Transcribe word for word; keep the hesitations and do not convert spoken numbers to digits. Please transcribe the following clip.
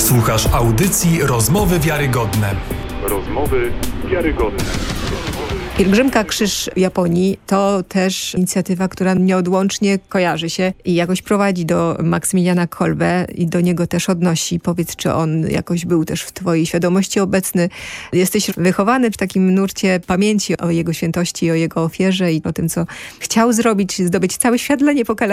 Słuchasz audycji Rozmowy Wiarygodne. Rozmowy wiarygodne. Pielgrzymka Krzyż Japonii to też inicjatywa, która nieodłącznie kojarzy się i jakoś prowadzi do Maksymiliana Kolbe i do niego też odnosi. Powiedz, czy on jakoś był też w twojej świadomości obecny. Jesteś wychowany w takim nurcie pamięci o jego świętości, o jego ofierze i o tym, co chciał zrobić, zdobyć cały świat dla niepokalania.